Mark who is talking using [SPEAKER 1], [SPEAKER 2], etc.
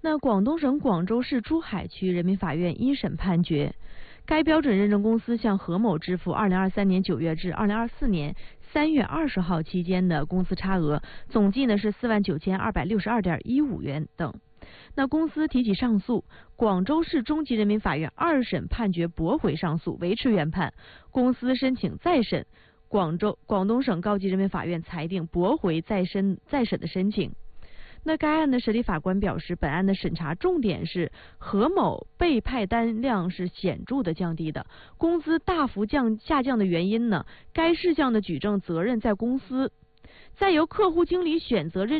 [SPEAKER 1] 那广东省广州市珠海区人民法院一审判决，该标准认证公司向何某支付2023年9月至2024年3月20号期间的公司差额，总计呢是49262.15元等。那公司提起上诉，广州市中级人民法院2审判决驳回上诉，维持原判。公司申请再审，广东省高级人民法院裁定驳回再审的申请。那该案的审理法官表示，本案的审查重点是何某被派单量是显著的降低的，工资大幅下降的原因呢？该事项的举证责任在公司，再由客户经理选择认